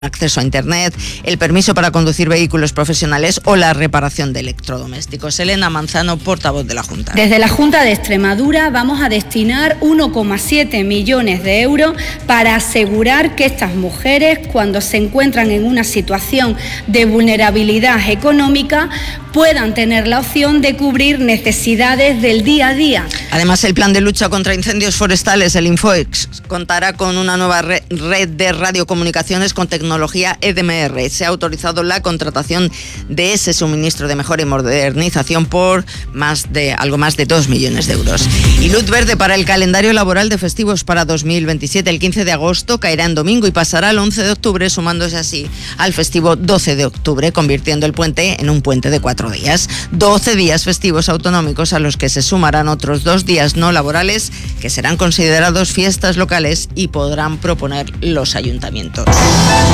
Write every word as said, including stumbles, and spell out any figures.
acceso a Internet, el permiso para conducir vehículos profesionales o la reparación de electrodomésticos. Elena Manzano, portavoz de la Junta. Desde la Junta de Extremadura vamos a destinar uno coma siete millones de euros para asegurar que estas mujeres, cuando se encuentran en una situación de vulnerabilidad económica, puedan tener la opción de cubrir necesidades del día a día. Además, el plan de lucha contra incendios forestales, el Infoex, contará con una nueva red de radiocomunicaciones con tecnología E D M R. Se ha autorizado la contratación de ese suministro de mejora y modernización por más de algo más de dos millones de euros. Y luz verde para el calendario laboral de festivos para dos mil veintisiete. El quince de agosto caerá en domingo y pasará al once de octubre, sumándose así al festivo doce de octubre, convirtiendo el puente en un puente de cuatro días. doce días festivos autonómicos a los que se sumarán otros dos días no laborales que serán considerados fiestas locales y podrán proponer los ayuntamientos.